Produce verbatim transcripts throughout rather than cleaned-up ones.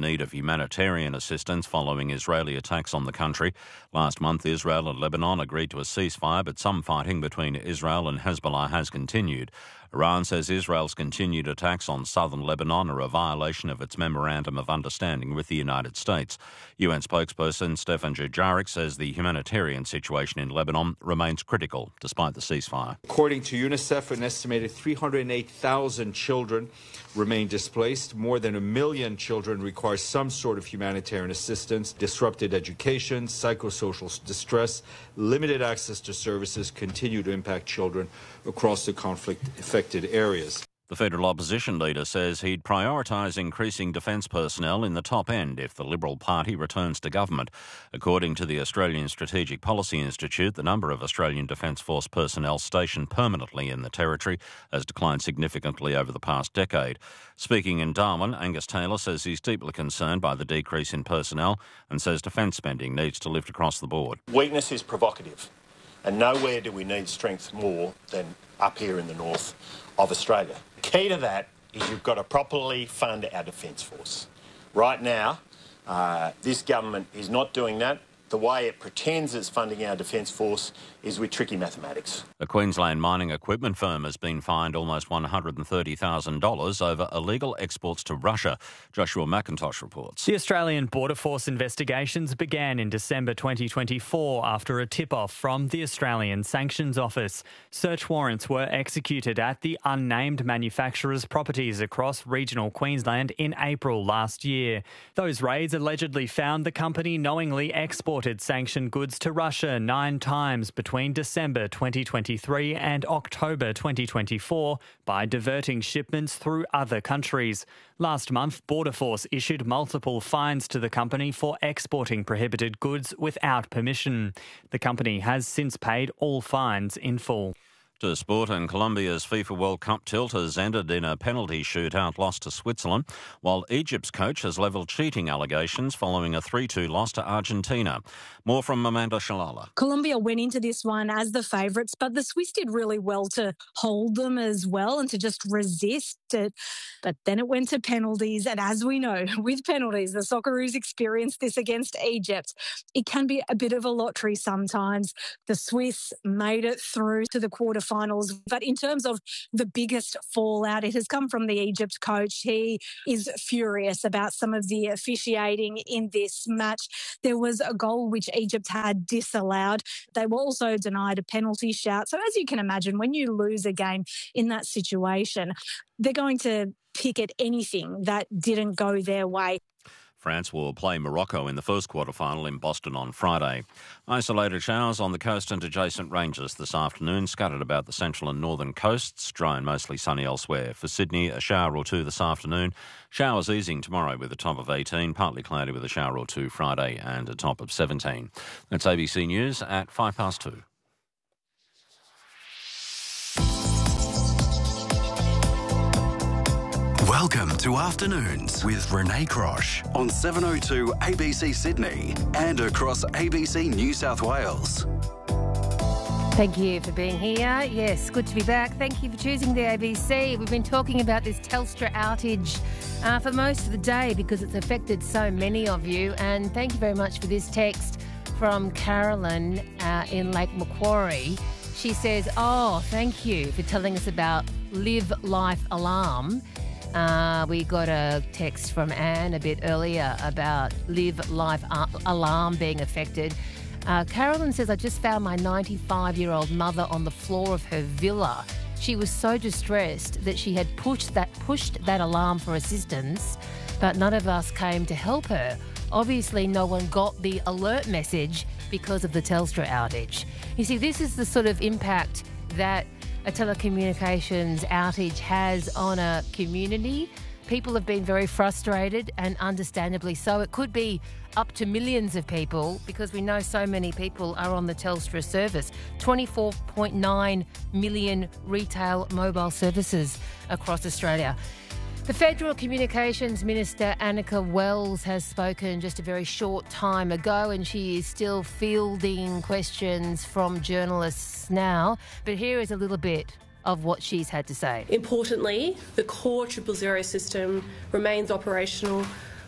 need of humanitarian assistance following Israeli attacks on the country. Last month, Israel and Lebanon agreed to a ceasefire, but some fighting between Israel and Hezbollah has continued. Iran says Israel's continued attacks on southern Lebanon are a violation of its Memorandum of Understanding with the United States. U N spokesperson Stefan Dujarric says the humanitarian situation in Lebanon remains critical despite the ceasefire. According to UNICEF, an estimated three hundred eight thousand children remain displaced. More than a million children require some sort of humanitarian assistance. Disrupted education, psychosocial distress, limited access to services continue to impact children across the conflict-affected areas. The federal opposition leader says he'd prioritise increasing defence personnel in the top end if the Liberal Party returns to government. According to the Australian Strategic Policy Institute, the number of Australian Defence Force personnel stationed permanently in the territory has declined significantly over the past decade. Speaking in Darwin, Angus Taylor says he's deeply concerned by the decrease in personnel and says defence spending needs to lift across the board. Weakness is provocative, and nowhere do we need strength more than up here in the north of Australia. Key to that is you've got to properly fund our Defence Force. Right now, uh, this government is not doing that. The way it pretends it's funding our Defence Force is with tricky mathematics. A Queensland mining equipment firm has been fined almost one hundred thirty thousand dollars over illegal exports to Russia. Joshua McIntosh reports. The Australian Border Force investigations began in December twenty twenty-four after a tip-off from the Australian Sanctions Office. Search warrants were executed at the unnamed manufacturer's properties across regional Queensland in April last year. Those raids allegedly found the company knowingly exported sanctioned goods to Russia nine times between December twenty twenty-three and October twenty twenty-four by diverting shipments through other countries. Last month, Border Force issued multiple fines to the company for exporting prohibited goods without permission. The company has since paid all fines in full. To sport, and Colombia's FIFA World Cup tilt has ended in a penalty shootout loss to Switzerland, while Egypt's coach has levelled cheating allegations following a three two loss to Argentina. More from Amanda Shalala. Colombia went into this one as the favourites, but the Swiss did really well to hold them as well and to just resist it. But then it went to penalties, and as we know, with penalties, the Socceroos experienced this against Egypt. It can be a bit of a lottery sometimes. The Swiss made it through to the quarterfinals. Finals. But in terms of the biggest fallout, it has come from the Egypt coach. He is furious about some of the officiating in this match. There was a goal which Egypt had disallowed. They were also denied a penalty shout. So as you can imagine, when you lose a game in that situation, they're going to pick at anything that didn't go their way. France will play Morocco in the first quarter-final in Boston on Friday. Isolated showers on the coast and adjacent ranges this afternoon, scattered about the central and northern coasts, dry and mostly sunny elsewhere. For Sydney, a shower or two this afternoon. Showers easing tomorrow with a top of eighteen, partly cloudy with a shower or two Friday and a top of seventeen. That's A B C News at five past two. Welcome to Afternoons with Renee Crosh on seven oh two A B C Sydney and across A B C New South Wales. Thank you for being here. Yes, good to be back. Thank you for choosing the A B C. We've been talking about this Telstra outage uh, for most of the day because it's affected so many of you. And thank you very much for this text from Carolyn uh, in Lake Macquarie. She says, oh, thank you for telling us about Live Life Alarm. Uh, we got a text from Anne a bit earlier about Live Life Alarm being affected. Uh, Carolyn says, I just found my ninety-five-year-old mother on the floor of her villa. She was so distressed that she had pushed that, pushed that alarm for assistance, but none of us came to help her. Obviously, no one got the alert message because of the Telstra outage. You see, this is the sort of impact that a telecommunications outage has on a community. People have been very frustrated, and understandably so. It could be up to millions of people because we know so many people are on the Telstra service. twenty-four point nine million retail mobile services across Australia. The Federal Communications Minister, Annika Wells, has spoken just a very short time ago, and she is still fielding questions from journalists now. But here is a little bit of what she's had to say. Importantly, the core triple zero system remains operational.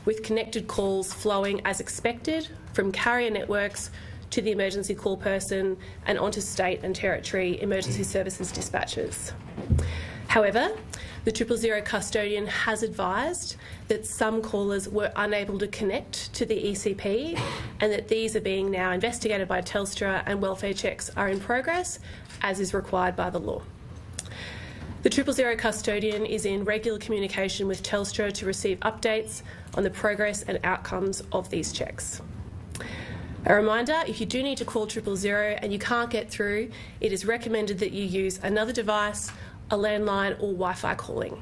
with connected calls flowing as expected from carrier networks to the emergency call person and onto state and territory emergency services dispatchers. However, the Triple Zero custodian has advised that some callers were unable to connect to the E C P and that these are being now investigated by Telstra and welfare checks are in progress, as is required by the law. The Triple Zero custodian is in regular communication with Telstra to receive updates on the progress and outcomes of these checks. A reminder, if you do need to call Triple Zero and you can't get through, it is recommended that you use another device, a landline or Wi-Fi calling.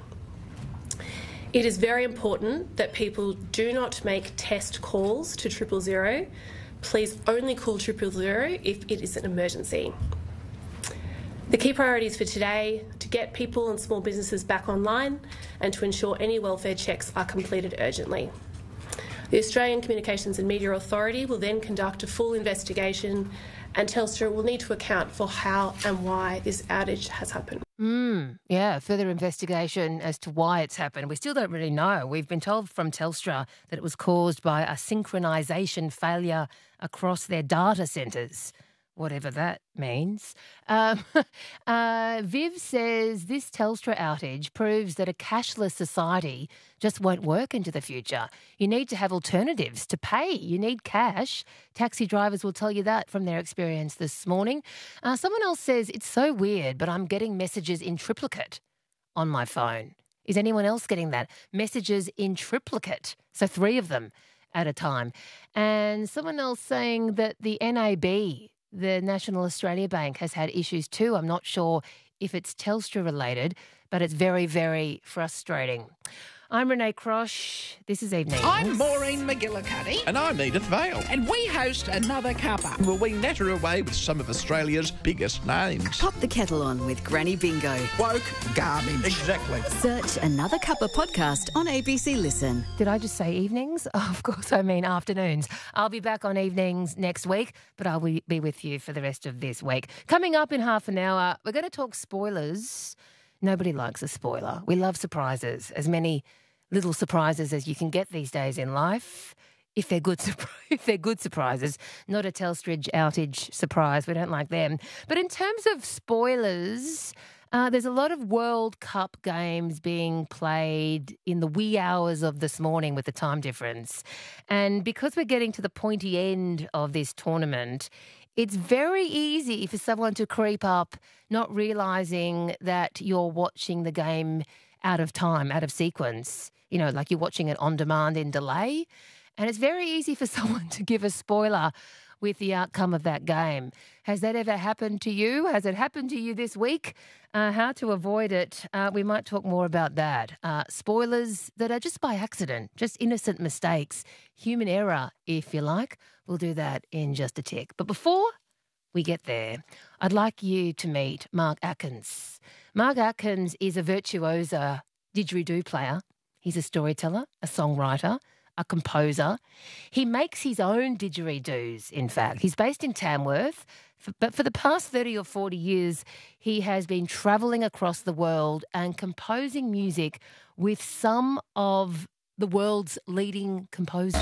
It is very important that people do not make test calls to Triple Zero. Please only call Triple Zero if it is an emergency. The key priorities for today: to get people and small businesses back online and to ensure any welfare checks are completed urgently. The Australian Communications and Media Authority will then conduct a full investigation, and Telstra will need to account for how and why this outage has happened. Mm, yeah, further investigation as to why it's happened. We still don't really know. We've been told from Telstra that it was caused by a synchronisation failure across their data centres, whatever that means. Um, uh, Viv says this Telstra outage proves that a cashless society just won't work into the future. You need to have alternatives to pay. You need cash. Taxi drivers will tell you that from their experience this morning. Uh, someone else says, it's so weird, but I'm getting messages in triplicate on my phone. Is anyone else getting that? Messages in triplicate. So three of them at a time. And someone else saying that the N A B, the National Australia Bank, has had issues too. I'm not sure if it's Telstra related, but it's very, very frustrating. I'm Renee Crosh. This is Evening. I'm Maureen McGillicuddy. And I'm Edith Vale. And we host Another Cuppa. Well, we natter away with some of Australia's biggest names. Pop the kettle on with Granny Bingo. Woke garbage. Exactly. Search Another Cuppa podcast on A B C Listen. Did I just say evenings? Oh, of course I mean afternoons. I'll be back on evenings next week, but I'll be with you for the rest of this week. Coming up in half an hour, we're going to talk spoilers. Nobody likes a spoiler. We love surprises, as many little surprises as you can get these days in life, if they're good, if they're good surprises, not a Telstra outage surprise. We don't like them. But in terms of spoilers, uh, there's a lot of World Cup games being played in the wee hours of this morning with the time difference. And because we're getting to the pointy end of this tournament, it's very easy for someone to creep up, not realising that you're watching the game out of time, out of sequence, you know, like you're watching it on demand in delay. And it's very easy for someone to give a spoiler with the outcome of that game. Has that ever happened to you? Has it happened to you this week? Uh, how to avoid it? Uh, we might talk more about that. Uh, spoilers that are just by accident, just innocent mistakes, human error, if you like. We'll do that in just a tick. But before we get there, I'd like you to meet Mark Atkins. Mark Atkins is a virtuoso didgeridoo player. He's a storyteller, a songwriter, a composer. He makes his own didgeridoos, in fact. He's based in Tamworth, but for the past thirty or forty years, he has been travelling across the world and composing music with some of the world's leading composers.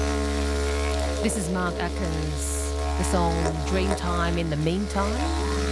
This is Mark Atkins, the song Dreamtime in the Meantime.